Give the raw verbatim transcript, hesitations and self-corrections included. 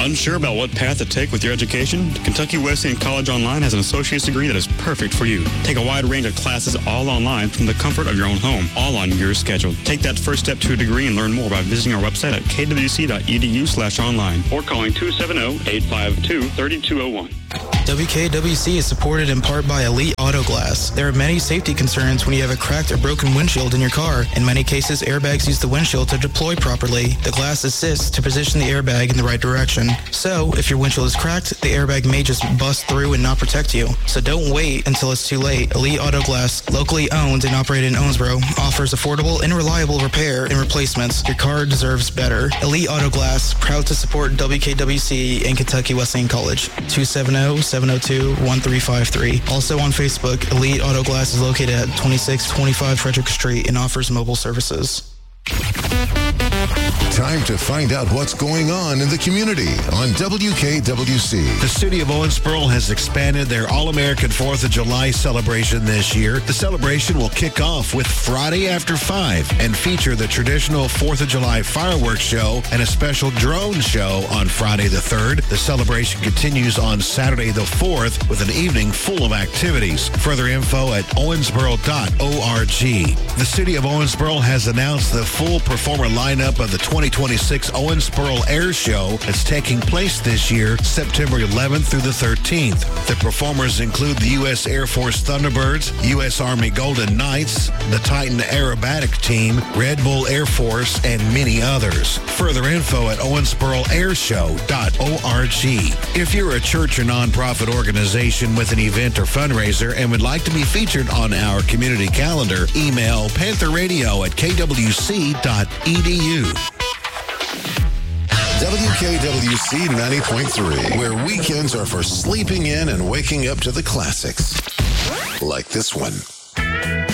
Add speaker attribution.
Speaker 1: Unsure about what path to take with your education? Kentucky Wesleyan College Online has an associate's degree that is perfect for you. Take a wide range of classes all online from the comfort of your own home, all on your schedule. Take that first step to a degree and learn more by visiting our website at k w c dot e d u slash online or calling two seven zero, eight five two, three two zero one.
Speaker 2: W K W C is supported in part by Elite Auto Glass. There are many safety concerns when you have a cracked or broken windshield in your car. In many cases, airbags use the windshield to deploy properly. The glass assists to position the airbag in the right direction. So, if your windshield is cracked, the airbag may just bust through and not protect you. So don't wait until it's too late. Elite Auto Glass, locally owned and operated in Owensboro, offers affordable and reliable repair and replacements. Your car deserves better. Elite Auto Glass, proud to support W K W C and Kentucky Wesleyan College. two seven zero, seven zero two, one three five three. Also on Facebook, Elite Auto Glass is located at twenty-six twenty-five Frederick Street and offers mobile services.
Speaker 3: Time to find out what's going on in the community on W K W C.
Speaker 4: The city of Owensboro has expanded their All-American fourth of July celebration this year. The celebration will kick off with Friday after five and feature the traditional fourth of July fireworks show and a special drone show on Friday the third. The celebration continues on Saturday the fourth with an evening full of activities. Further info at owensboro dot org. The city of Owensboro has announced the full performer lineup of the twenty twenty-six Owensboro Air Show that's taking place this year, September eleventh through the thirteenth. The performers include the U S Air Force Thunderbirds, U S Army Golden Knights, the Titan Aerobatic Team, Red Bull Air Force, and many others. Further info at owensboro air show dot org. If you're a church or nonprofit organization with an event or fundraiser and would like to be featured on our community calendar, email panther radio at k w c dot e d u.
Speaker 3: W K W C ninety point three, where weekends are for sleeping in and waking up to the classics. Like this one.